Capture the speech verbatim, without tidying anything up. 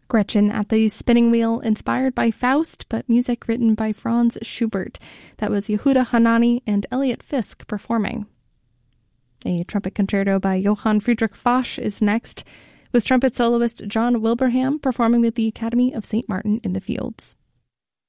Gretchen at the Spinning Wheel, inspired by Faust, but music written by Franz Schubert. That was Yehuda Hanani and Elliot Fisk performing. A trumpet concerto by Johann Friedrich Foch is next, with trumpet soloist John Wilbraham performing with the Academy of Saint Martin in the Fields.